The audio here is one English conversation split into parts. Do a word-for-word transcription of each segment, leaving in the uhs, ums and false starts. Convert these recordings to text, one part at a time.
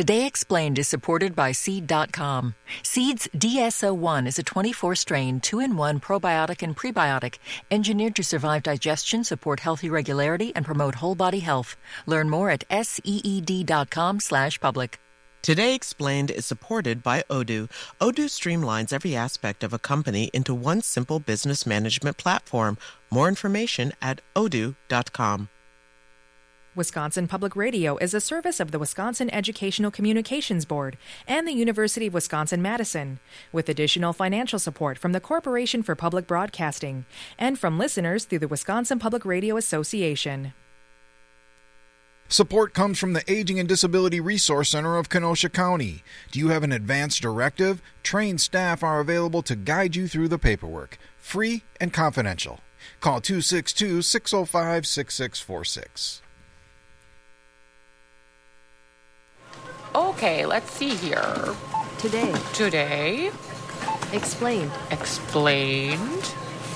Today Explained is supported by Seed dot com. Seed's D S O one is a twenty-four strain, two in one probiotic and prebiotic, engineered to survive digestion, support healthy regularity, and promote whole body health. Learn more at seed dot com slash public. Today Explained is supported by Odoo. Odoo streamlines every aspect of a company into one simple business management platform. More information at odoo dot com. Wisconsin Public Radio is a service of the Wisconsin Educational Communications Board and the University of Wisconsin-Madison, with additional financial support from the Corporation for Public Broadcasting and from listeners through the Wisconsin Public Radio Association. Support comes from the Aging and Disability Resource Center of Kenosha County. Do you have an advance directive? Trained staff are available to guide you through the paperwork. Free and confidential. Call two six two, six oh five, six six four six. Okay, let's see here. Today. Today. Explained. Explained.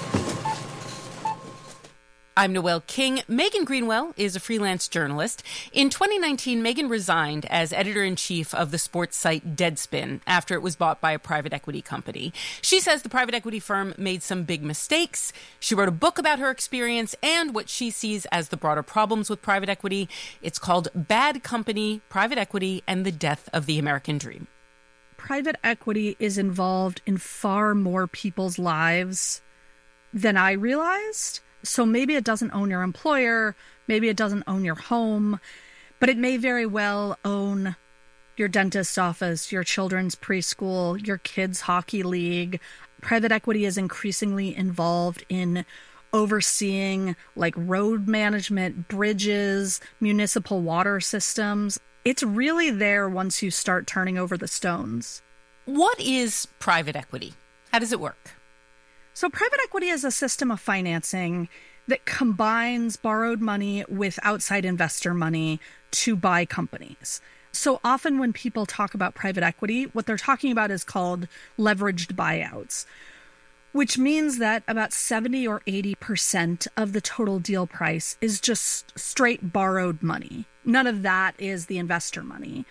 I'm Noelle King. Megan Greenwell is a freelance journalist. In twenty nineteen, Megan resigned as editor-in-chief of the sports site Deadspin after it was bought by a private equity company. She says the private equity firm made some big mistakes. She wrote a book about her experience and what she sees as the broader problems with private equity. It's called Bad Company, Private Equity, and the Death of the American Dream. Private equity is involved in far more people's lives than I realized. So maybe it doesn't own your employer, maybe it doesn't own your home, but it may very well own your dentist's office, your children's preschool, your kids' hockey league. Private equity is increasingly involved in overseeing like road management, bridges, municipal water systems. It's really there once you start turning over the stones. What is private equity? How does it work? So private equity is a system of financing that combines borrowed money with outside investor money to buy companies. So often when people talk about private equity, what they're talking about is called leveraged buyouts, which means that about seventy or eighty percent of the total deal price is just straight borrowed money. None of that is the investor money.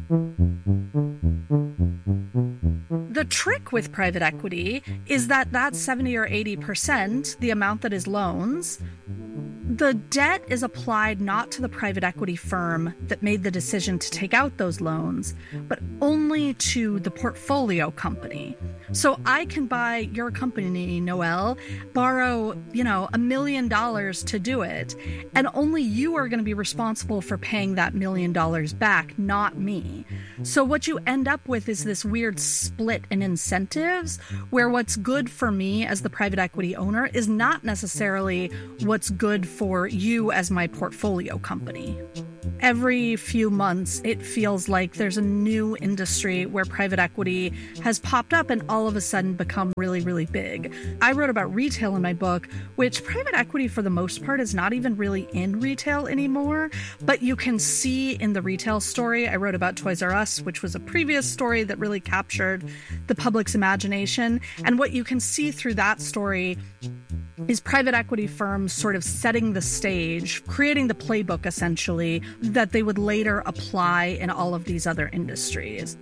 The trick with private equity is that that seventy or eighty percent, the amount that is loans, the debt is applied not to the private equity firm that made the decision to take out those loans, but only to the portfolio company. So I can buy your company, Noelle, borrow, you know, a million dollars to do it, and only you are going to be responsible for paying that million dollars back, not me. So what you end up with is this weird split in incentives where what's good for me as the private equity owner is not necessarily what's good for you as my portfolio company. Every few months, it feels like there's a new industry where private equity has popped up and all of a sudden become really, really big. I wrote about retail in my book, which private equity for the most part is not even really in retail anymore, but you can see in the retail story. I wrote about Toys R Us, which was a previous story that really captured the public's imagination. And what you can see through that story is private equity firms sort of setting the stage, creating the playbook, essentially, that they would later apply in all of these other industries.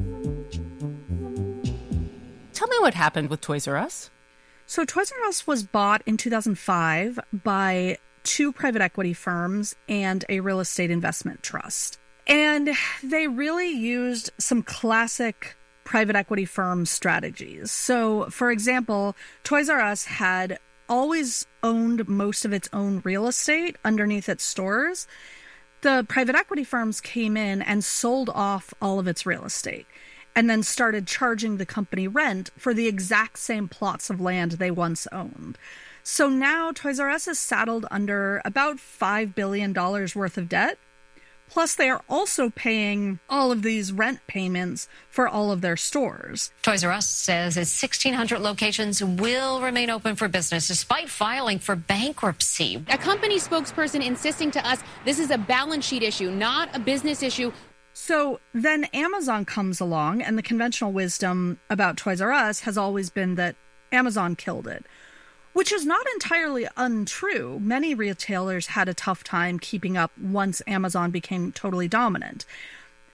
Tell me what happened with Toys R Us. So Toys R Us was bought in two thousand five by two private equity firms and a real estate investment trust. And they really used some classic private equity firm strategies. So, for example, Toys R Us had always owned most of its own real estate underneath its stores. The private equity firms came in and sold off all of its real estate and then started charging the company rent for the exact same plots of land they once owned. So now Toys R Us is saddled under about five billion dollars worth of debt. Plus, they are also paying all of these rent payments for all of their stores. Toys R Us says its sixteen hundred locations will remain open for business despite filing for bankruptcy. A company spokesperson insisting to us this is a balance sheet issue, not a business issue. So then Amazon comes along, and the conventional wisdom about Toys R Us has always been that Amazon killed it, which is not entirely untrue. Many retailers had a tough time keeping up once Amazon became totally dominant.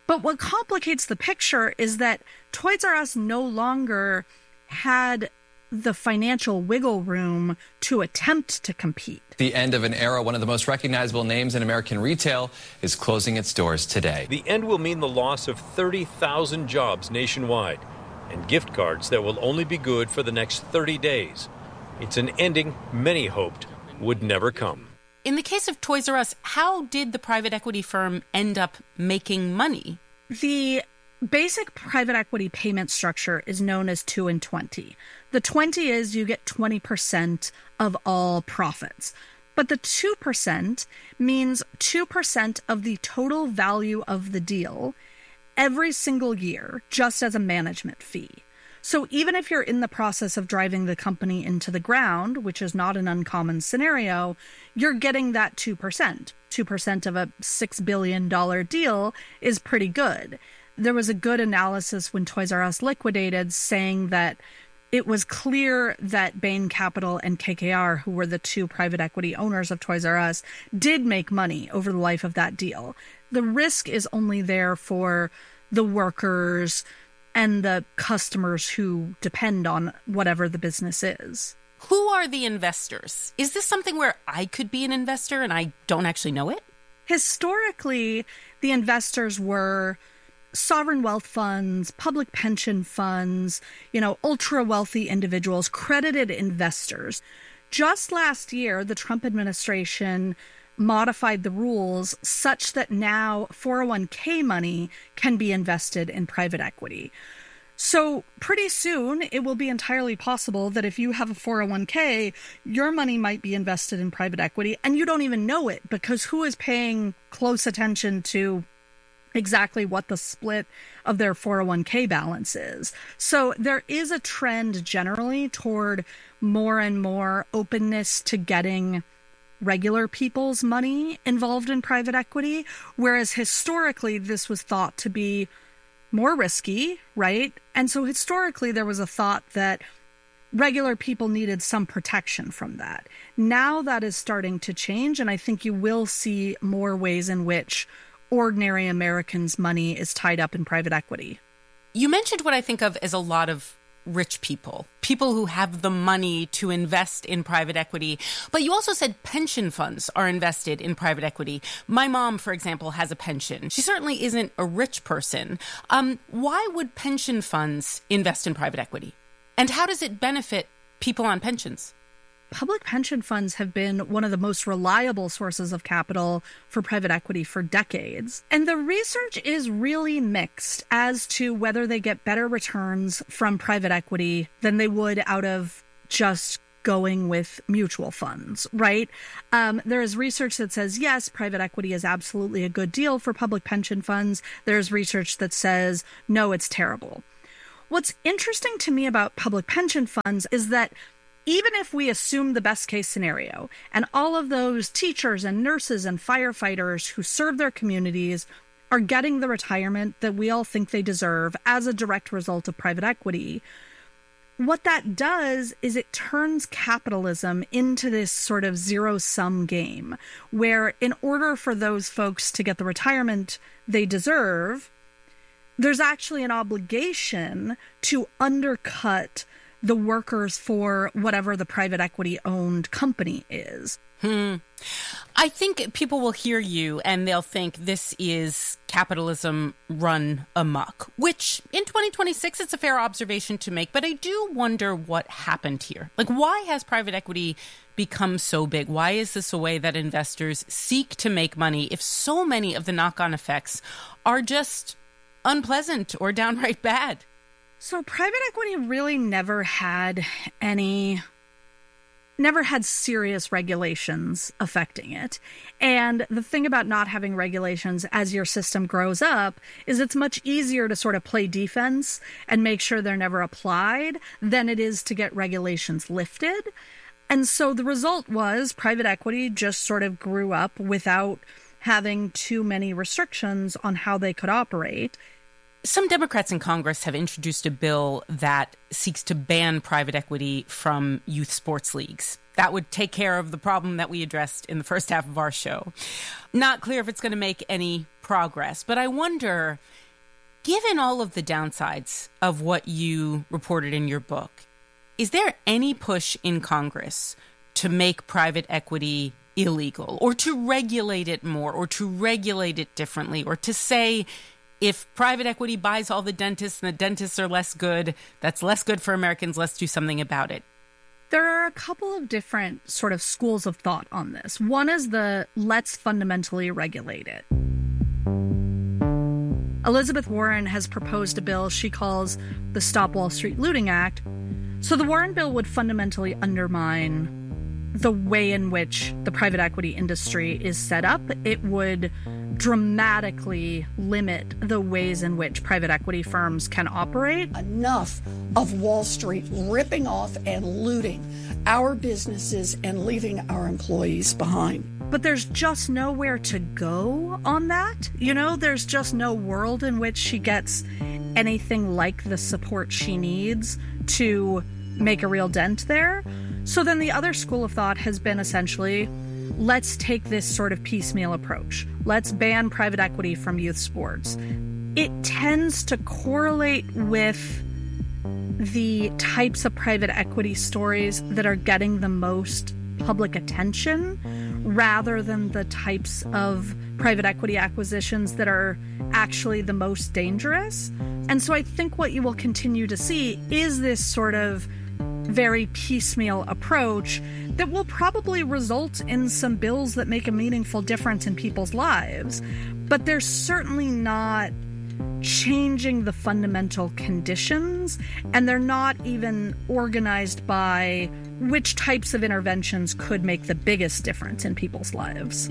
But what complicates the picture is that Toys R Us no longer had the financial wiggle room to attempt to compete. The end of an era, one of the most recognizable names in American retail, is closing its doors today. The end will mean the loss of thirty thousand jobs nationwide and gift cards that will only be good for the next thirty days. It's an ending many hoped would never come. In the case of Toys R Us, how did the private equity firm end up making money? The basic private equity payment structure is known as two and twenty. The twenty is you get twenty percent of all profits. But the two percent means two percent of the total value of the deal every single year, just as a management fee. So even if you're in the process of driving the company into the ground, which is not an uncommon scenario, you're getting that two percent. two percent of a six billion dollars deal is pretty good. There was a good analysis when Toys R Us liquidated saying that it was clear that Bain Capital and K K R, who were the two private equity owners of Toys R Us, did make money over the life of that deal. The risk is only there for the workers and the customers who depend on whatever the business is. Who are the investors? Is this something where I could be an investor and I don't actually know it? Historically, the investors were sovereign wealth funds, public pension funds, you know, ultra wealthy individuals, credited investors. Just last year, the Trump administration modified the rules such that now four oh one k money can be invested in private equity. So pretty soon, it will be entirely possible that if you have a four oh one k, your money might be invested in private equity, and you don't even know it, because who is paying close attention to exactly what the split of their four oh one k balance is. So there is a trend generally toward more and more openness to getting regular people's money involved in private equity, whereas historically this was thought to be more risky, right? And so historically there was a thought that regular people needed some protection from that. Now that is starting to change, and I think you will see more ways in which ordinary Americans' money is tied up in private equity. You mentioned what I think of as a lot of rich people, people who have the money to invest in private equity. But you also said pension funds are invested in private equity. My mom, for example, has a pension. She certainly isn't a rich person. Um, why would pension funds invest in private equity? And how does it benefit people on pensions? Public pension funds have been one of the most reliable sources of capital for private equity for decades. And the research is really mixed as to whether they get better returns from private equity than they would out of just going with mutual funds, right? Um, there is research that says, yes, private equity is absolutely a good deal for public pension funds. There's research that says, no, it's terrible. What's interesting to me about public pension funds is that even if we assume the best case scenario and all of those teachers and nurses and firefighters who serve their communities are getting the retirement that we all think they deserve as a direct result of private equity, what that does is it turns capitalism into this sort of zero-sum game where in order for those folks to get the retirement they deserve, there's actually an obligation to undercut the workers for whatever the private equity owned company is. Hmm. I think people will hear you and they'll think this is capitalism run amok, which in twenty twenty-six, it's a fair observation to make. But I do wonder what happened here. Like, why has private equity become so big? Why is this a way that investors seek to make money if so many of the knock-on effects are just unpleasant or downright bad? So private equity really never had any, never had serious regulations affecting it. And the thing about not having regulations as your system grows up is it's much easier to sort of play defense and make sure they're never applied than it is to get regulations lifted. And so the result was private equity just sort of grew up without having too many restrictions on how they could operate. Some Democrats in Congress have introduced a bill that seeks to ban private equity from youth sports leagues. That would take care of the problem that we addressed in the first half of our show. Not clear if it's going to make any progress, but I wonder Given all of the downsides of what you reported in your book, is there any push in Congress to make private equity illegal, or to regulate it more, or to regulate it differently, or to say if private equity buys all the dentists and the dentists are less good, that's less good for Americans, let's do something about it? There are a couple of different sort of schools of thought on this. One is the let's fundamentally regulate it. Elizabeth Warren has proposed a bill she calls the Stop Wall Street Looting Act. So the Warren bill would fundamentally undermine the way in which the private equity industry is set up. It would dramatically limit the ways in which private equity firms can operate. Enough of Wall Street ripping off and looting our businesses and leaving our employees behind. But there's just nowhere to go on that. You know, there's just no world in which she gets anything like the support she needs to make a real dent there. So then the other school of thought has been essentially, let's take this sort of piecemeal approach. Let's ban private equity from youth sports. It tends to correlate with the types of private equity stories that are getting the most public attention rather than the types of private equity acquisitions that are actually the most dangerous. And so I think what you will continue to see is this sort of very piecemeal approach that will probably result in some bills that make a meaningful difference in people's lives. But they're certainly not changing the fundamental conditions, and they're not even organized by which types of interventions could make the biggest difference in people's lives.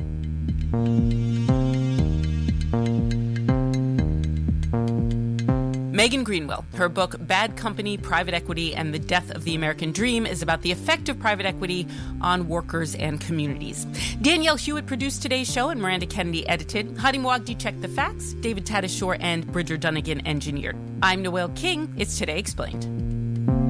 Megan Greenwell, her book Bad Company, Private Equity, and the Death of the American Dream is about the effect of private equity on workers and communities. Danielle Hewitt produced today's show and Miranda Kennedy edited. Hadi Mwagdi checked the facts. David Tatasciore and Bridger Dunnigan engineered. I'm Noelle King. It's Today Explained.